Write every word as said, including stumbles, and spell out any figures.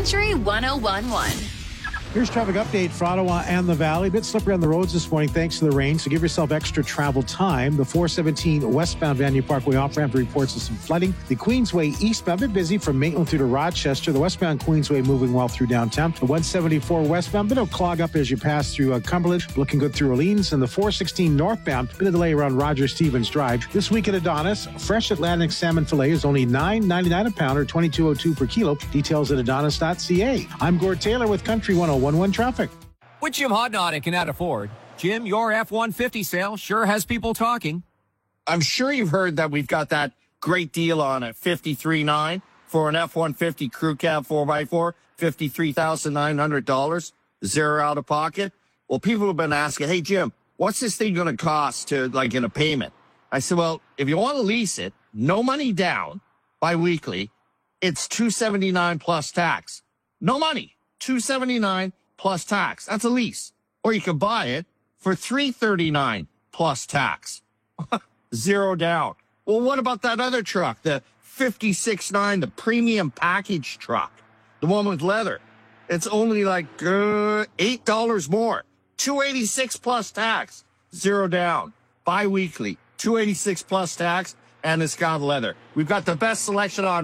Country one oh one point one. Here's traffic update for Ottawa and the Valley. A bit slippery on the roads this morning thanks to the rain, so give yourself extra travel time. The four seventeen westbound Vanier Parkway off-ramp reports of some flooding. The Queensway eastbound, a bit busy from Maitland through to Rochester. The westbound Queensway moving well through downtown. The one seventy-four westbound, bit of clog up as you pass through uh, Cumberland. Looking good through Orleans. And the four sixteen northbound, bit of delay around Roger Stevens Drive. This week at Adonis, fresh Atlantic salmon fillet is only nine ninety-nine a pound or twenty-two oh two per kilo. Details at adonis dot c a. I'm Gord Taylor with Country one oh one one Traffic. With Jim Hodnott and Canada Ford, Jim, your F one fifty sale sure has people talking. I'm sure you've heard that we've got that great deal on a fifty-three nine for an F one fifty Crew Cab four by four, fifty-three thousand nine hundred dollars, zero out of pocket. Well, people have been asking, hey, Jim, what's this thing going to cost to, like, in a payment? I said, well, if you want to lease it, no money down, bi-weekly, it's two seventy-nine plus tax. No money, two seventy-nine plus tax. That's a lease. Or you could buy it for three thirty-nine plus tax. Zero down. Well, what about that other truck, the fifty-six nine, the premium package truck, the one with leather? It's only like uh, eight dollars more. two eighty-six plus tax. Zero down. Bi-weekly. two eighty-six plus tax, and it's got leather. We've got the best selection on